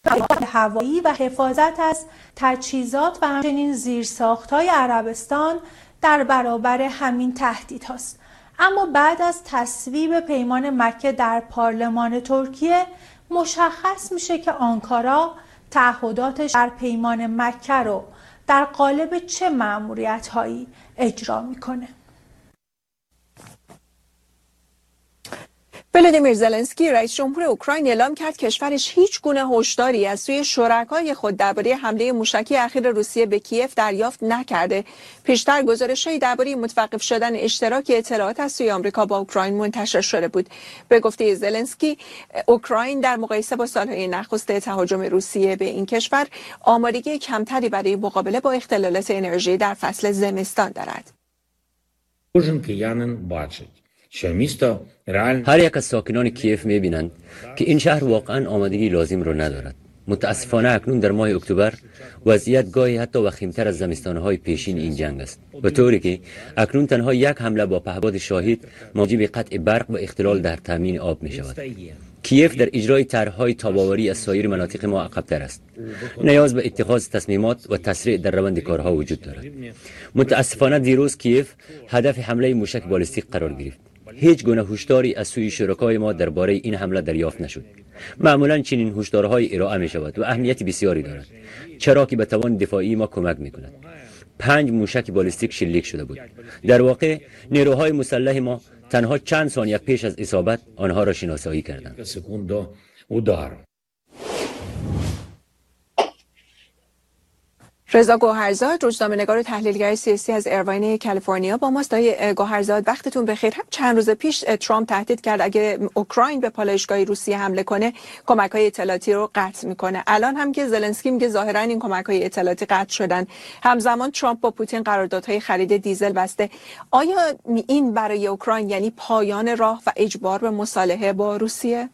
هوایی و حفاظت از تجهیزات و همچنین زیرساخت‌های عربستان در برابر همین تهدیدهاست. اما بعد از تصویب پیمان مکه در پارلمان ترکیه مشخص میشه که آنکارا تعهداتش در پیمان مکه رو در قالب چه مأموریت‌هایی اجرا میکنه. ولادیمیر زلنسکی رئیس جمهور اوکراین اعلام کرد کشورش هیچ گونه هشداری از سوی شرکای خود درباره حمله موشکی اخیر روسیه به کیف دریافت نکرده. پیشتر گزارش‌هایی درباره متوقف شدن اشتراک اطلاعات از سوی آمریکا با اوکراین منتشر شده بود. به گفته زلنسکی، اوکراین در مقایسه با سالهای نخست تهاجم روسیه به این کشور آمادگی کمتری برای مقابله با اختلالات انرژی در فصل زمستان دارد. هر یک از ساکنان کیف می‌بینند که این شهر واقعا آمادگی لازم را ندارد. متاسفانه اکنون در ماه اکتبر وضعیت گاهی حتی وخیم‌تر از زمستان‌های پیشین این جنگ است، به طوری که اکنون تنها یک حمله با پهپاد شاهد موجب قطع برق و اختلال در تامین آب می‌شود. کیف در اجرای طرح‌های تاب‌آوری از سایر مناطق ما عقب‌تر است. نیاز به اتخاذ تصمیمات و تسریع در روند کارها وجود دارد. متاسفانه دیروز کیف هدف حمله موشک بالستیک قرار گرفت. هیچ گونه هشداری از سوی شرکای ما درباره این حمله دریافت نشد. معمولا چنین هشدارهای ارائه می شود و اهمیت بسیاری دارد، چرا که به توان دفاعی ما کمک می کند. 5 موشک بالستیک شلیک شده بود. در واقع نیروهای مسلح ما تنها چند ثانیه پیش از اصابت آنها را شناسایی کردند. رضا گوهرزاد، روزنامه‌نگار و تحلیلگر سیاسی از ایرواین کالیفرنیا با ماست. آقای گوهرزاد، وقتتون بخیر. هم چند روز پیش ترامپ تهدید کرد اگه اوکراین به پالایشگاه روسیه حمله کنه کمک‌های اطلاعاتی رو قطع میکنه. الان هم که زلنسکی میگه ظاهرا این کمک‌های اطلاعاتی قطع شدن. همزمان ترامپ با پوتین قراردادهای خرید دیزل بسته. آیا این برای اوکراین یعنی پایان راه و اجبار به مصالحه با روسیه؟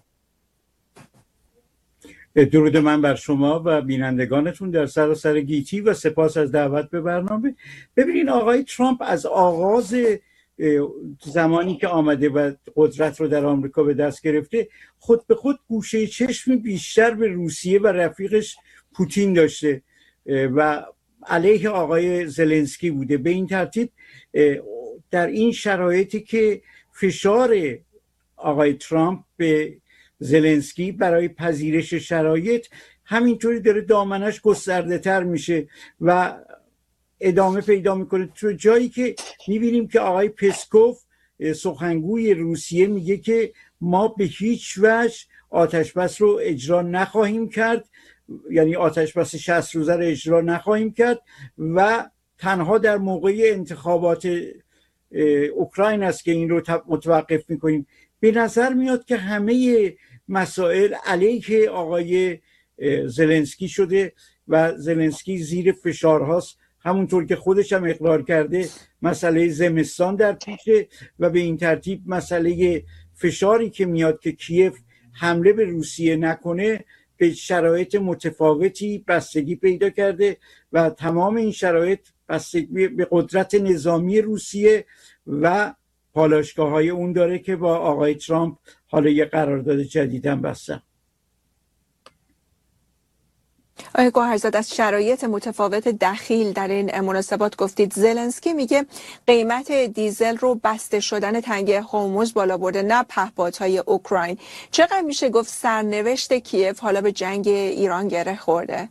درود من بر شما و بینندگانتون در سراسر گیتی و سپاس از دعوت به برنامه. ببینین آقای ترامپ از آغاز زمانی که آمده و قدرت رو در آمریکا به دست گرفته خود به خود گوشه چشم بیشتر به روسیه و رفیقش پوتین داشته و علیه آقای زلنسکی بوده. به این ترتیب در این شرایطی که فشار آقای ترامپ به زلنسکی برای پذیرش شرایط همینطوری داره دامنش گسترده تر میشه و ادامه پیدا میکنه، تو جایی که میبینیم که آقای پسکوف سخنگوی روسیه میگه که ما به هیچ وجه آتشبس رو اجرا نخواهیم کرد، یعنی آتشبس 60 روزه رو اجرا نخواهیم کرد و تنها در موقع انتخابات اوکراین است که این رو متوقف میکنیم. به نظر میاد که همه مسائل علیه آقای زلنسکی شده و زلنسکی زیر فشارهاست. همونطور که خودش هم اقرار کرده مسئله زمستان در پیشه و به این ترتیب مسئله فشاری که میاد که کیف حمله به روسیه نکنه به شرایط متفاوتی بستگی پیدا کرده و تمام این شرایط بستگی به قدرت نظامی روسیه و پالایشگاه‌های اون داره که با آقای ترامپ حالا یه قرارداد جدید هم بستن. آقای گوهرزاد، از شرایط متفاوت دخیل در این مناسبات گفتید. زلنسکی میگه قیمت دیزل رو بسته شدن تنگه هرمز بالا برده، نه پهپادهای اوکراین. چقدر میشه گفت سرنوشت کیف حالا به جنگ ایران گره خورده؟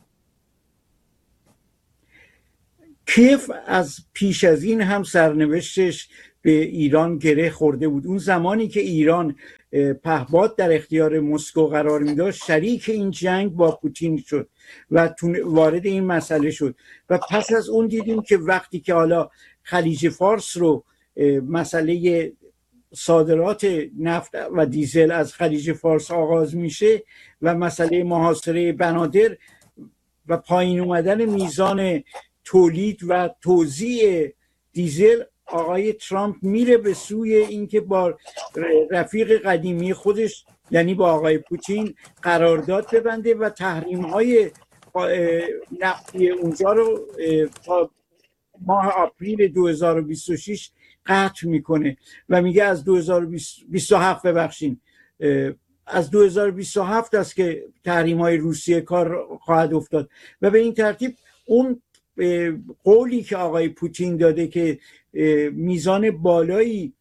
کیف از پیش از این هم سرنوشتش به ایران گره خورده بود. اون زمانی که ایران پهپاد در اختیار مسکو قرار می‌داشت شریک این جنگ با پوتین شد و وارد این مسئله شد و پس از اون دیدیم که وقتی که حالا خلیج فارس رو مسئله صادرات نفت و دیزل از خلیج فارس آغاز میشه و مسئله محاصره بنادر و پایین اومدن میزان تولید و توزیع دیزل، آقای ترامپ میره به سوی اینکه با رفیق قدیمی خودش یعنی با آقای پوتین قرارداد ببنده و تحریم‌های نفتی اونجا رو تا ماه آپریل 2026 قطع میکنه و میگه از 2027 از 2027 است که تحریم‌های روسیه کار خواهد افتاد و به این ترتیب اون قولی که آقای پوتین داده که میزان بالایی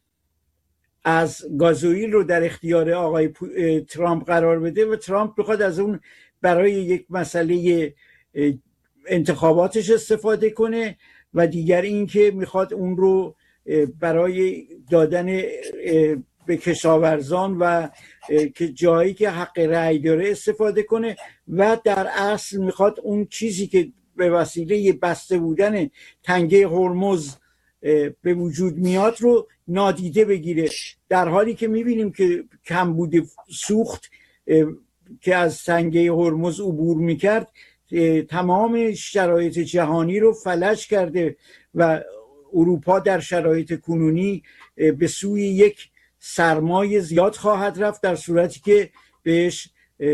از گازوئیل رو در اختیار آقای ترامپ قرار بده و ترامپ بخواد از اون برای یک مسئله انتخاباتش استفاده کنه و دیگر این که میخواد اون رو برای دادن به کشاورزان و که جایی که حق رأی داره استفاده کنه و در اصل میخواد اون چیزی که به وسیله بسته بودن تنگه هرمز به وجود میاد رو نادیده بگیره، در حالی که میبینیم که کمبود سوخت که از تنگه هرمز عبور میکرد تمام شرایط جهانی رو فلج کرده و اروپا در شرایط کنونی به سوی یک سرمای زیاد خواهد رفت در صورتی که بهش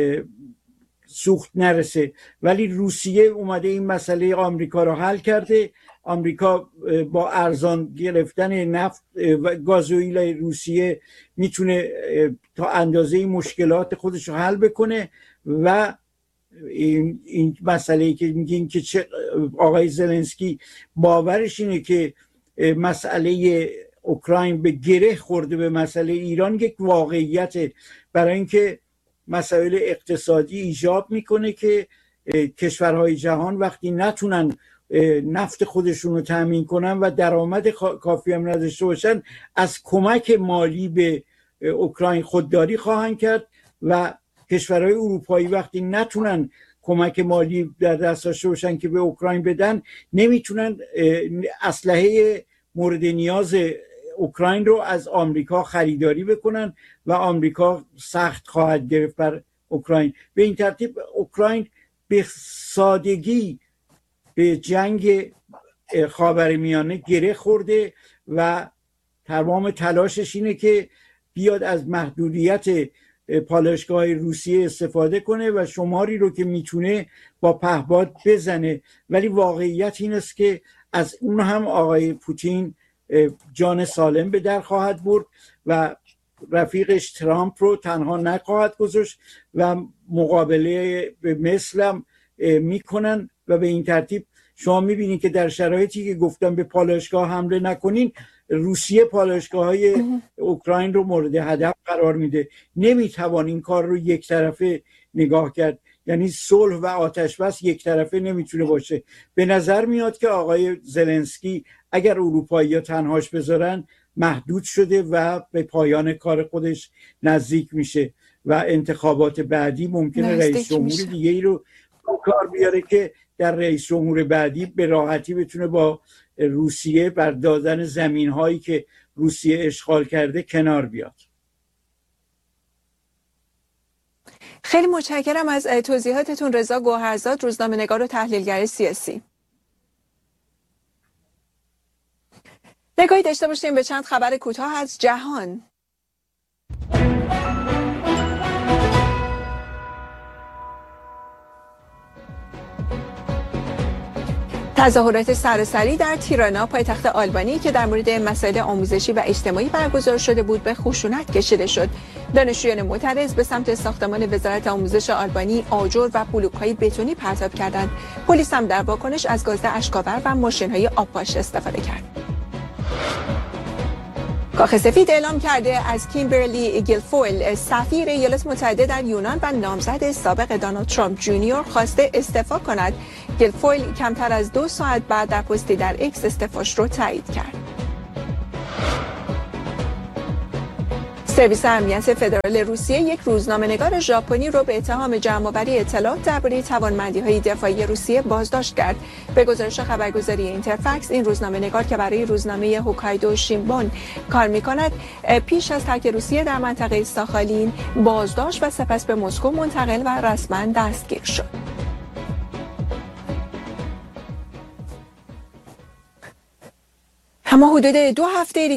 سوخت نرسه. ولی روسیه اومده این مسئله آمریکا رو حل کرده. آمریکا با ارزان گرفتن نفت و گازوئیل روسیه میتونه تا اندازه مشکلات خودش رو حل بکنه و این مسئله که میگین که آقای زلنسکی باورش اینه که مسئله اوکراین به گره خورده به مسئله ایران یک واقعیت، برای اینکه مسائل اقتصادی ایجاب میکنه که کشورهای جهان وقتی نتونن نفت خودشون رو تامین کنن و درآمد کافی هم نداشته باشن از کمک مالی به اوکراین خودداری خواهند کرد و کشورهای اروپایی وقتی نتونن کمک مالی در دست داشته باشن که به اوکراین بدن نمیتونن اسلحه مورد نیاز اوکراین رو از آمریکا خریداری بکنن و آمریکا سخت خواهد گرفت بر اوکراین. به این ترتیب اوکراین به سادگی به جنگ خاورمیانه گره خورده و تمام تلاشش اینه که بیاد از محدودیت پالایشگاه روسیه استفاده کنه و شماری رو که میتونه با پهپاد بزنه. ولی واقعیت این است که از اون هم آقای پوتین جان سالم به در خواهد برد و رفیقش ترامپ رو تنها نخواهد گذاشت و مقابله به مثلم میکنن و به این ترتیب شما میبینید که در شرایطی که گفتم به پالایشگاه حمله نکنین، روسیه پالایشگاه‌های اوکراین رو مورد هدف قرار میده. نمیتوان این کار رو یک طرفه نگاه کرد، یعنی صلح و آتش بس یک طرفه نمیتونه باشه. به نظر میاد که آقای زلنسکی اگر اروپایی‌ها تنهاش بذارن محدود شده و به پایان کار خودش نزدیک میشه و انتخابات بعدی ممکنه رئیس جمهور دیگه ای رو کار بیاره که در رئیس جمهور بعدی به راحتی بتونه با روسیه بر دادن زمین هایی که روسیه اشغال کرده کنار بیاد. خیلی متشکرم از توضیحاتتون رضا گوهرزاد، روزنامه‌نگار و تحلیلگر سیاسی. نگاهی داشته باشیم به چند خبر کوتاه از جهان. تظاهرات سراسری در تیرانا پایتخت آلبانی که در مورد مسائل آموزشی و اجتماعی برگزار شده بود به خشونت کشیده شد. دانشجویان معترض به سمت ساختمان وزارت آموزش آلبانی آجر و بلوک‌های بتونی پرتاب کردند. پلیس هم در واکنش از گاز اشک‌آور و ماشین‌های آبپاش استفاده کرد. کاخ سفید اعلام کرده از کیمبرلی گیلفویل سفیر ایالات متحده در یونان و نامزد سابق دونالد ترامپ جونیور خواسته استعفا کند. گیلفویل کمتر از 2 ساعت بعد در پستی در ایکس استعفاش رو تایید کرد. سرویس امنیت فدرال روسیه یک روزنامه‌نگار ژاپنی رو به اتهام جمع‌آوری اطلاعات درباره توانمندی‌های دفاعی روسیه بازداشت کرد. به گزارش خبرگزاری اینترفکس، این روزنامه‌نگار که برای روزنامه هوکایدو شینبون کار می‌کند، پیش از ترک روسیه در منطقه ساخالین بازداشت و سپس به مسکو منتقل و رسما دستگیر شد. اما حدود 2 هفته